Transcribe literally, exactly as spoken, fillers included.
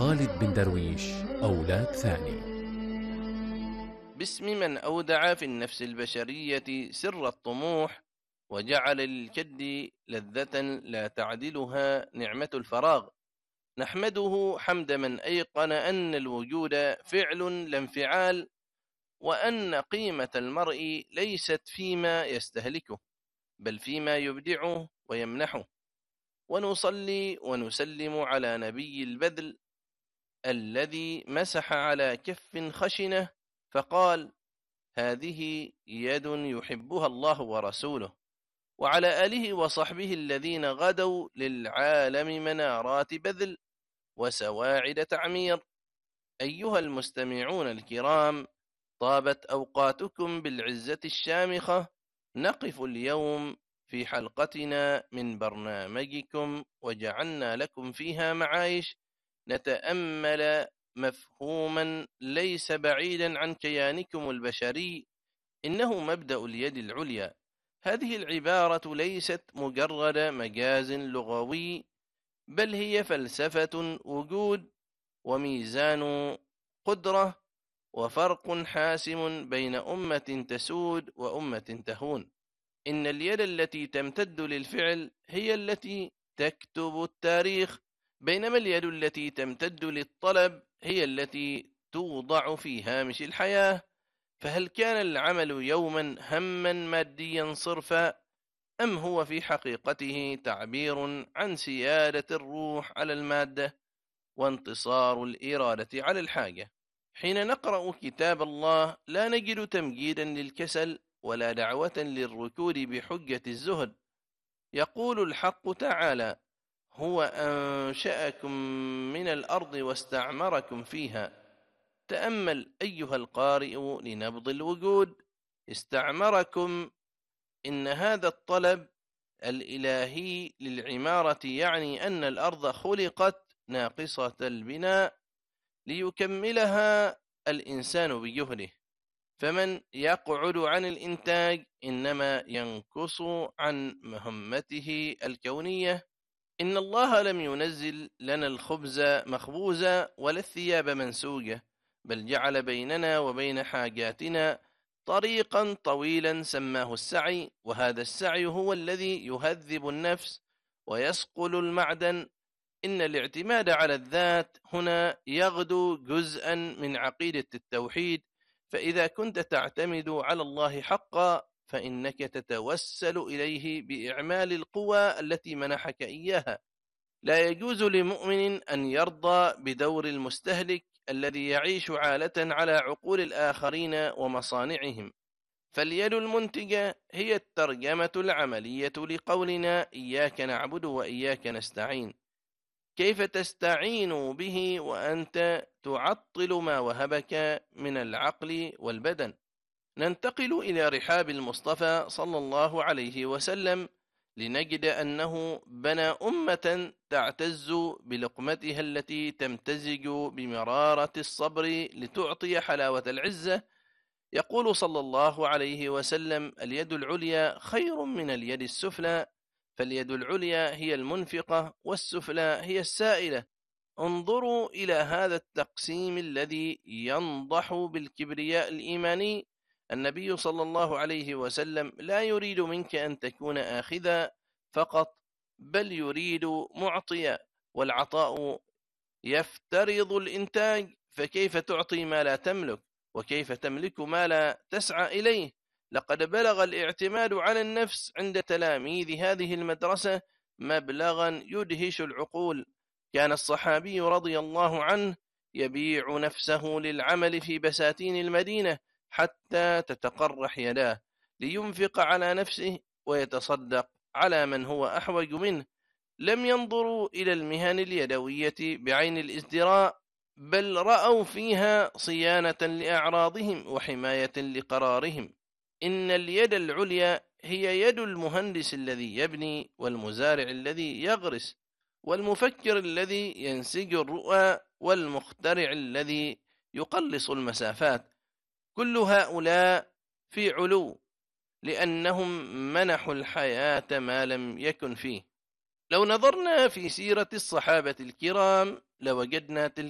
خالد بن درويش أولاد ثاني. باسم من أودع في النفس البشرية سر الطموح، وجعل للجد لذة لا تعدلها نعمة الفراغ. نحمده حمد من أيقن أن الوجود فعل لا انفعال، وأن قيمة المرء ليست فيما يستهلكه بل فيما يبدعه ويمنحه. ونصلي ونسلم على نبي البذل الذي مسح على كف خشنة فقال: هذه يد يحبها الله ورسوله، وعلى آله وصحبه الذين غدوا للعالم منارات بذل وسواعد تعمير. أيها المستمعون الكرام، طابت أوقاتكم بالعزة الشامخة. نقف اليوم في حلقتنا من برنامجكم وجعلنا لكم فيها معايش، نتأمل مفهوما ليس بعيدا عن كيانكم البشري، إنه مبدأ اليد العليا. هذه العبارة ليست مجرد مجاز لغوي، بل هي فلسفة وجود وميزان قدرة، وفرق حاسم بين أمة تسود وأمة تهون. إن اليد التي تمتد للفعل هي التي تكتب التاريخ، بينما اليد التي تمتد للطلب هي التي توضع في هامش الحياة. فهل كان العمل يوما هما ماديا صرفا، أم هو في حقيقته تعبير عن سيادة الروح على المادة وانتصار الإرادة على الحاجة؟ حين نقرأ كتاب الله لا نجد تمجيدا للكسل ولا دعوة للركود بحجة الزهد. يقول الحق تعالى: هو أنشأكم من الأرض واستعمركم فيها. تأمل أيها القارئ لنبض الوجود. استعمركم، إن هذا الطلب الإلهي للعمارة يعني أن الأرض خلقت ناقصة البناء ليكملها الإنسان بجهده. فمن يقعد عن الإنتاج إنما ينقص عن مهمته الكونية. إن الله لم ينزل لنا الخبز مخبوزا ولا الثياب منسوجة، بل جعل بيننا وبين حاجاتنا طريقا طويلا سماه السعي، وهذا السعي هو الذي يهذب النفس ويصقل المعدن. إن الاعتماد على الذات هنا يغدو جزءا من عقيدة التوحيد. فإذا كنت تعتمد على الله حقا فإنك تتوسل إليه بإعمال القوى التي منحك إياها. لا يجوز لمؤمن أن يرضى بدور المستهلك الذي يعيش عالة على عقول الآخرين ومصانعهم. فاليد المنتجة هي الترجمة العملية لقولنا: إياك نعبد وإياك نستعين. كيف تستعين به وأنت تعطل ما وهبك من العقل والبدن؟ ننتقل إلى رحاب المصطفى صلى الله عليه وسلم لنجد أنه بنى أمة تعتز بلقمتها التي تمتزج بمرارة الصبر لتعطي حلاوة العزة. يقول صلى الله عليه وسلم: اليد العليا خير من اليد السفلى، فاليد العليا هي المنفقة والسفلى هي السائلة. انظروا إلى هذا التقسيم الذي ينضح بالكبرياء الإيماني. النبي صلى الله عليه وسلم لا يريد منك أن تكون آخذا فقط، بل يريد معطيا، والعطاء يفترض الإنتاج. فكيف تعطي ما لا تملك؟ وكيف تملك ما لا تسعى إليه؟ لقد بلغ الاعتماد على النفس عند تلاميذ هذه المدرسة مبلغا يدهش العقول. كان الصحابي رضي الله عنه يبيع نفسه للعمل في بساتين المدينة حتى تتقرح يداه، لينفق على نفسه ويتصدق على من هو أحوج منه. لم ينظروا إلى المهن اليدوية بعين الازدراء، بل رأوا فيها صيانة لأعراضهم وحماية لقرارهم. إن اليد العليا هي يد المهندس الذي يبني، والمزارع الذي يغرس، والمفكر الذي ينسج الرؤى، والمخترع الذي يقلص المسافات. كل هؤلاء في علو، لأنهم منحوا الحياة ما لم يكن فيه. لو نظرنا في سيرة الصحابة الكرام لوجدنا تلك